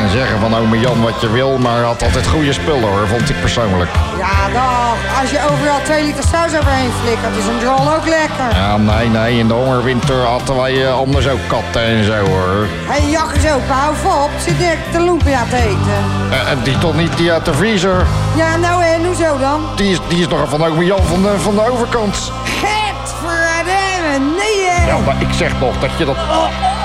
kan zeggen van ome Jan wat je wil, maar hij had altijd goede spullen hoor, vond ik persoonlijk. Ja, dag. Als je overal 2 liter saus overheen flikkert, is een drol ook lekker. Ja, nee, in de hongerwinter hadden wij anders ook katten en zo hoor. Hé, jakkers ook, hou op. Zit direct de lumpia te eten. Die toch niet, die uit de vriezer? Ja, nou en hoezo dan? Die is nog van ome Jan van de overkant. Get voor nee hè. Ja, maar ik zeg nog dat je dat...